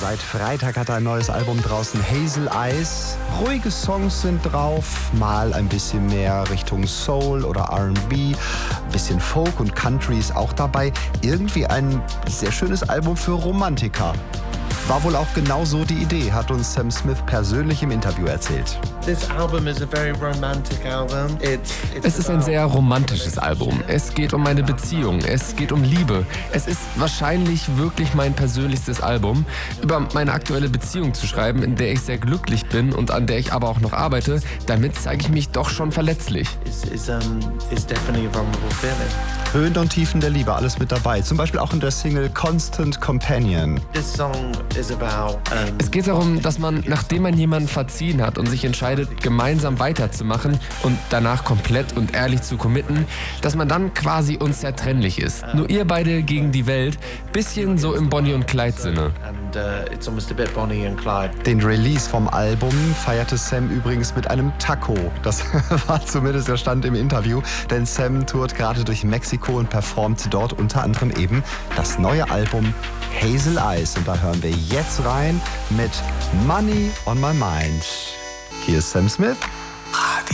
Seit Freitag hat er ein neues Album draußen, Hazel Eyes. Ruhige Songs sind drauf, mal ein bisschen mehr Richtung Soul oder R&B. Ein bisschen Folk und Country ist auch dabei. Irgendwie ein sehr schönes Album für Romantiker. War wohl auch genau so die Idee, hat uns Sam Smith persönlich im Interview erzählt. Es ist ein sehr romantisches Album. Es geht um meine Beziehung, es geht um Liebe. Es ist wahrscheinlich wirklich mein persönlichstes Album. Über meine aktuelle Beziehung zu schreiben, in der ich sehr glücklich bin und an der ich aber auch noch arbeite, damit zeige ich mich doch schon verletzlich. Höhen und Tiefen der Liebe, alles mit dabei. Zum Beispiel auch in der Single Constant Companion. Es geht darum, dass man, nachdem man jemanden verziehen hat und sich entscheidet, gemeinsam weiterzumachen und danach komplett und ehrlich zu committen, dass man dann quasi unzertrennlich ist. Nur ihr beide gegen die Welt, bisschen so im Bonnie und Clyde-Sinne. Den Release vom Album feierte Sam übrigens mit einem Taco. Das war zumindest der Stand im Interview, denn Sam tourt gerade durch Mexiko und performt dort unter anderem eben das neue Album Hazel Eyes. Und da hören wir jetzt rein mit Money on My Mind. Hier ist Sam Smith.